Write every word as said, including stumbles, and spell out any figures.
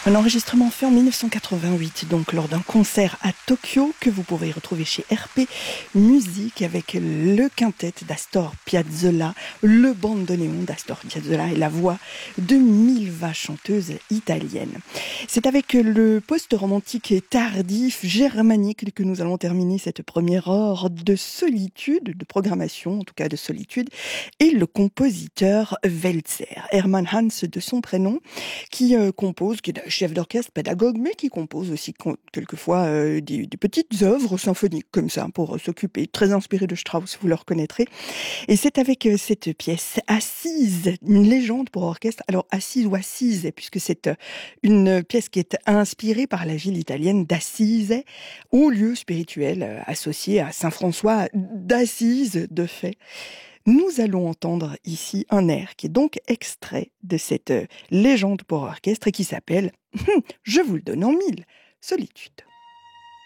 Un enregistrement fait en mille neuf cent quatre-vingt-huit, donc lors d'un concert à Tokyo, que vous pouvez retrouver chez R P Musique avec le quintet d'Astor Piazzolla, le bandoneon d'Astor Piazzolla et la voix de Milva, chanteuse italienne. C'est avec le post-romantique tardif germanique que nous allons terminer cette première heure de solitude, de programmation, en tout cas de solitude, et le compositeur Welzer, Hermann Hans de son prénom, qui euh, compose, qui est chef d'orchestre, pédagogue, mais qui compose aussi quelquefois euh, des, des petites œuvres symphoniques comme ça pour euh, s'occuper, très inspiré de Strauss, vous le reconnaîtrez. Et c'est avec euh, cette pièce Assise, une légende pour orchestre. Alors Assise ou Assise, puisque c'est euh, une pièce qui est inspirée par la ville italienne d'Assise, au lieu spirituel euh, associé à Saint François d'Assise de fait. Nous allons entendre ici un air qui est donc extrait de cette légende pour orchestre et qui s'appelle, je vous le donne en mille, Solitude.